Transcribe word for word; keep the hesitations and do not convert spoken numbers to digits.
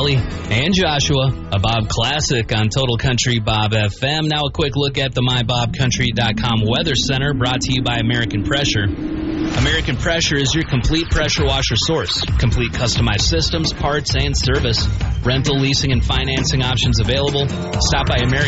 Kelly and Joshua, a Bob Classic on Total Country Bob F M. Now a quick look at the my bob country dot com Weather Center, brought to you by American Pressure. American Pressure is your complete pressure washer source. Complete customized systems, parts, and service. Rental, leasing, and financing options available. Stop by American